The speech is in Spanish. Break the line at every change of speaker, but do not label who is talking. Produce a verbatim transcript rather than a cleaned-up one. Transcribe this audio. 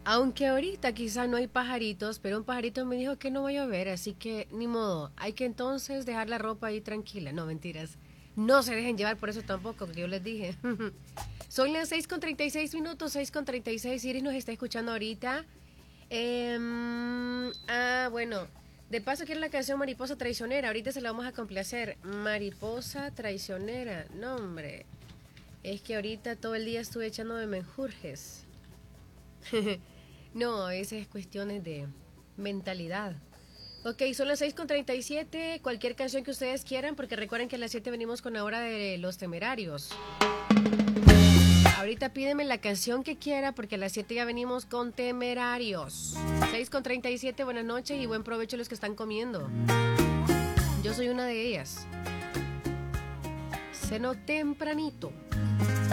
Aunque ahorita quizá no hay pajaritos, pero un pajarito me dijo que no va a llover, así que ni modo. Hay que entonces dejar la ropa ahí tranquila. No, mentiras. No se dejen llevar por eso tampoco, que yo les dije. Son las seis con treinta y seis minutos, seis con treinta y seis. Iris nos está escuchando ahorita. Eh, ah, bueno. De paso quiero la canción Mariposa Traicionera. Ahorita se la vamos a complacer. Mariposa Traicionera. No, hombre. Es que ahorita todo el día estuve echándome menjurjes. No, esa es cuestiones de mentalidad. Ok, son las seis con treinta y siete. Cualquier canción que ustedes quieran, porque recuerden que a las siete venimos con la hora de Los Temerarios. Ahorita pídeme la canción que quiera, porque a las siete ya venimos con Temerarios. seis con treinta y siete, buenas noches y buen provecho a los que están comiendo. Yo soy una de ellas. Ceno tempranito.